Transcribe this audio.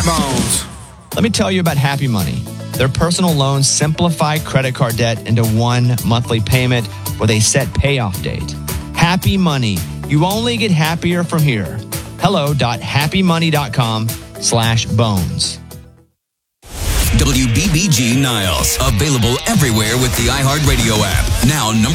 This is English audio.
Bones. Let me tell you about Happy Money. Their personal loans simplify credit card debt into one monthly payment with a set payoff date. Happy Money. You only get happier from here. hello.happymoney.com/bones. WBBG Niles. Available everywhere with the iHeartRadio app. Now number